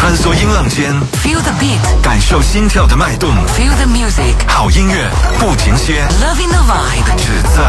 穿梭音浪间 Feel the beat， 感受心跳的脉动 Feel the music， 好音乐不停歇 Loving the vibe， 只在